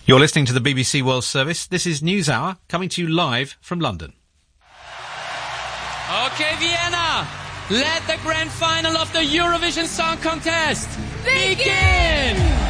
You're listening to the BBC World Service. This is NewsHour, coming to you live from London. Okay, Vienna, let the grand final of the Eurovision Song Contest begin!